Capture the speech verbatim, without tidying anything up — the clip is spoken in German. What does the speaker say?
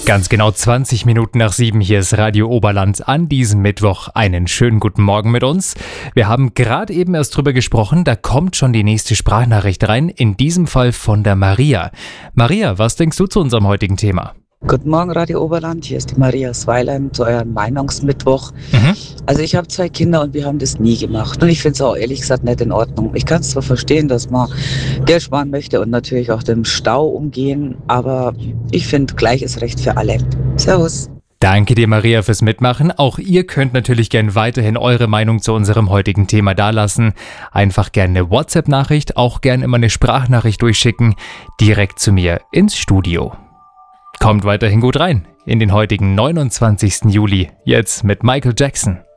Ganz genau zwanzig Minuten nach sieben, hier ist Radio Oberland an diesem Mittwoch. Einen schönen guten Morgen mit uns. Wir haben gerade eben erst drüber gesprochen, da kommt schon die nächste Sprachnachricht rein, in diesem Fall von der Maria. Maria, was denkst du zu unserem heutigen Thema? Guten Morgen, Radio Oberland. Hier ist die Maria Sweilein zu eurem Meinungsmittwoch. Mhm. Also ich habe zwei Kinder und wir haben das nie gemacht. Und ich finde es auch ehrlich gesagt nicht in Ordnung. Ich kann es zwar verstehen, dass man Geld sparen möchte und natürlich auch dem Stau umgehen, aber ich finde, Gleiches Recht für alle. Servus. Danke dir, Maria, fürs Mitmachen. Auch ihr könnt natürlich gern weiterhin eure Meinung zu unserem heutigen Thema dalassen. Einfach gerne eine WhatsApp-Nachricht, auch gern immer eine Sprachnachricht durchschicken, direkt zu mir ins Studio. Kommt weiterhin gut rein in den heutigen neunundzwanzigsten Juli, jetzt mit Michael Jackson.